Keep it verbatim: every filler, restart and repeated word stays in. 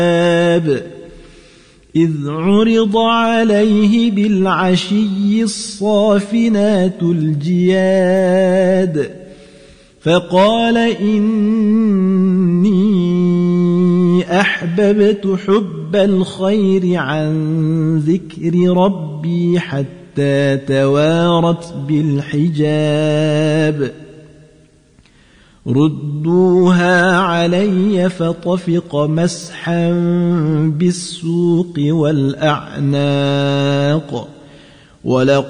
إذ عرض عليه بالعشي الصافنات الجياد فقال إني أحببت حب الخير عن ذكر ربي حتى توارت بالحجاب ردوها علي فطفق مسحا بالسوق والأعناق ولقد